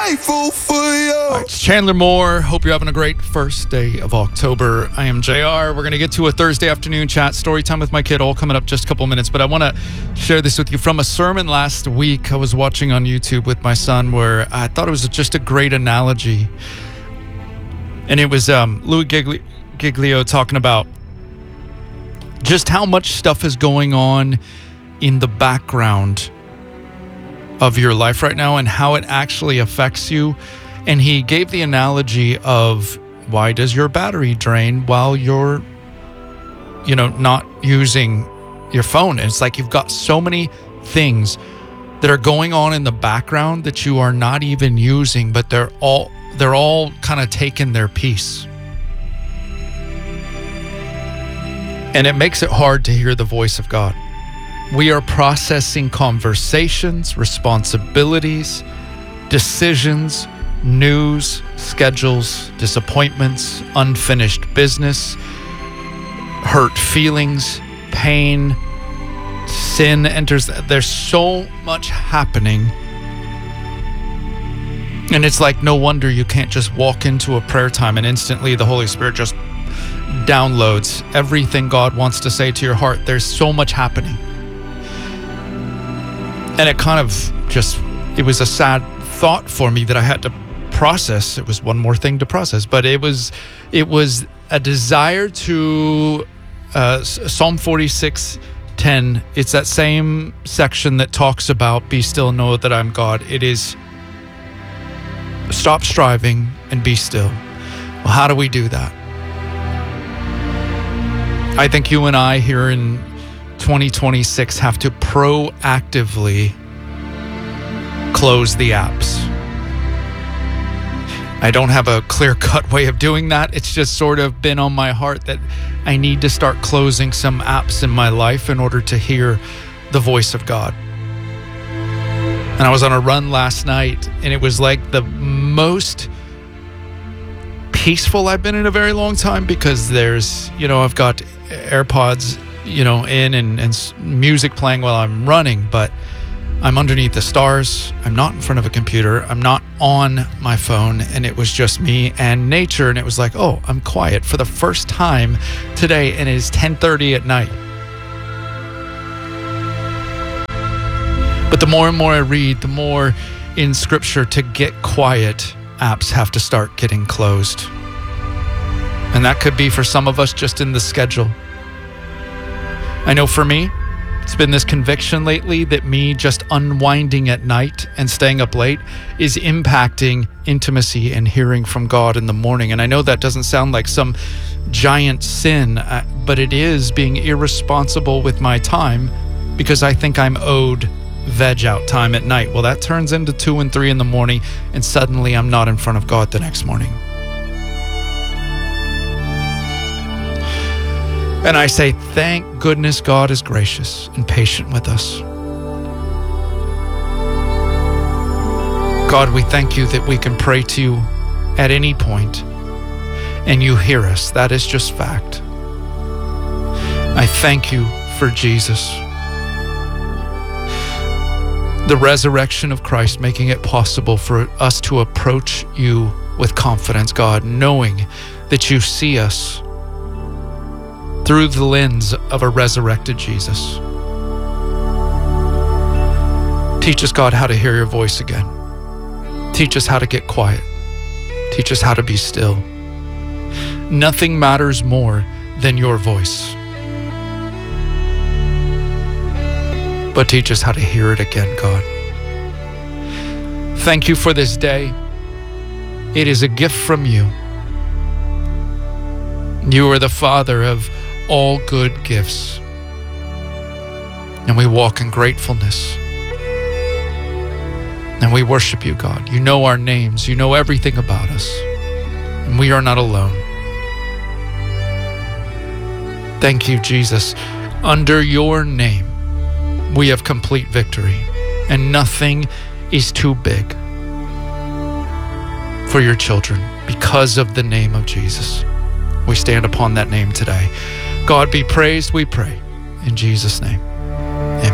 grateful for you. All right, it's Chandler Moore. Hope you're having a great first day of October. I am JR. We're going to get to a Thursday afternoon chat, story time with my kid, all coming up just a couple minutes. But I want to share this with you from a sermon last week I was watching on YouTube with my son, where I thought it was just a great analogy. And it was Louis Giglio talking about just how much stuff is going on in the background of your life right now and how it actually affects you. And he gave the analogy of, why does your battery drain while you're, not using your phone? And it's like you've got so many things that are going on in the background that you are not even using, but they're all kind of taking their piece. And it makes it hard to hear the voice of God. We are processing conversations, responsibilities, decisions, news, schedules, disappointments, unfinished business, hurt feelings, pain, sin enters. There's so much happening. And it's like, no wonder you can't just walk into a prayer time and instantly the Holy Spirit just downloads everything God wants to say to your heart. There's so much happening. And it kind of it was a sad thought for me that I had to process. It was one more thing to process, but it was a desire to Psalm 46:10. It's that same section that talks about be still and know that I'm God. It is stop striving and be still. Well, how do we do that? I think you and I here in 2026 have to proactively close the apps. I don't have a clear-cut way of doing that. It's just sort of been on my heart that I need to start closing some apps in my life in order to hear the voice of God. And I was on a run last night, and it was like the most peaceful I've been in a very long time, because there's, I've got AirPods, in and music playing while I'm running, but I'm underneath the stars. I'm not in front of a computer. I'm not on my phone, and it was just me and nature. And it was like, oh, I'm quiet for the first time today, and it is 10:30 at night. But the more and more I read, the more in Scripture to get quiet, apps have to start getting closed. And that could be for some of us just in the schedule. I know for me, it's been this conviction lately that me just unwinding at night and staying up late is impacting intimacy and hearing from God in the morning. And I know that doesn't sound like some giant sin, but it is being irresponsible with my time because I think I'm owed veg out time at night. Well, that turns into 2 and 3 in the morning, and suddenly I'm not in front of God the next morning. And I say, thank goodness God is gracious and patient with us. God, we thank you that we can pray to you at any point and you hear us. That is just fact. I thank you for Jesus. The resurrection of Christ, making it possible for us to approach you with confidence, God, knowing that you see us through the lens of a resurrected Jesus. Teach us, God, how to hear your voice again. Teach us how to get quiet. Teach us how to be still. Nothing matters more than your voice. But teach us how to hear it again, God. Thank you for this day. It is a gift from you. You are the Father of all good gifts. And we walk in gratefulness. And we worship you, God. You know our names. You know everything about us. And we are not alone. Thank you, Jesus. Under your name, we have complete victory. And nothing is too big for your children because of the name of Jesus. We stand upon that name today. God be praised, we pray. In Jesus' name.